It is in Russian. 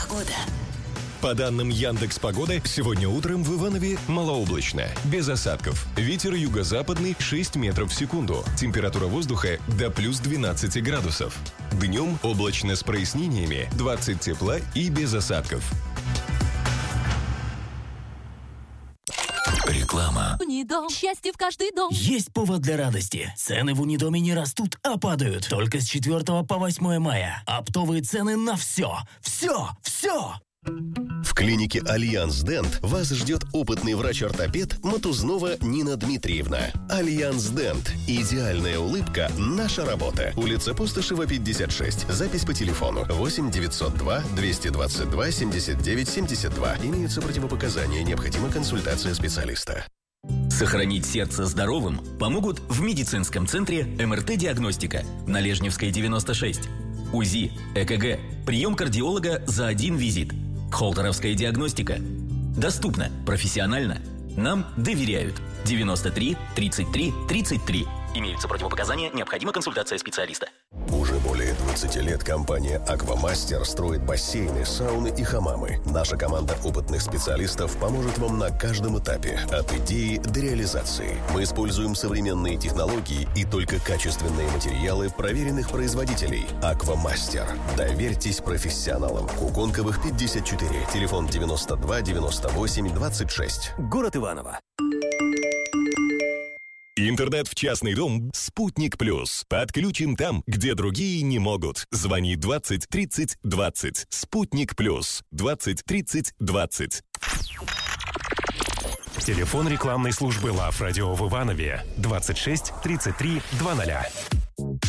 Погода. По данным Яндекс.Погоды, сегодня утром в Иванове малооблачно, без осадков. Ветер юго-западный 6 метров в секунду. Температура воздуха до плюс 12 градусов. Днем облачно с прояснениями, 20 тепла и без осадков. Реклама. Унидом. Счастье в каждый дом. Есть повод для радости. Цены в Унидоме не растут, а падают. Только с 4 по 8 мая. Оптовые цены на все. Все. В клинике «Альянс Дент» вас ждет опытный врач-ортопед Матузнова Нина Дмитриевна. «Альянс Дент». Идеальная улыбка – наша работа. Улица Пустошева, 56. Запись по телефону 8 902 222 79 72. Имеются противопоказания. Необходима консультация специалиста. Сохранить сердце здоровым помогут в медицинском центре МРТ-диагностика на Лежневской, 96. УЗИ, ЭКГ, прием кардиолога за один визит. Холтеровская диагностика. Доступно, профессионально. Нам доверяют. 93 33 33. Имеются противопоказания, необходима консультация специалиста. Уже более 20 лет компания «Аквамастер» строит бассейны, сауны и хамамы. Наша команда опытных специалистов поможет вам на каждом этапе, от идеи до реализации. Мы используем современные технологии и только качественные материалы проверенных производителей. «Аквамастер». Доверьтесь профессионалам. Куконковых, 54. Телефон 92 98 26. Город Иваново. Интернет в частный дом «Спутник Плюс». Подключим там, где другие не могут. Звони 20 30 20. «Спутник Плюс». 20 30 20. Телефон рекламной службы Love Radio в Иванове 26 33 00.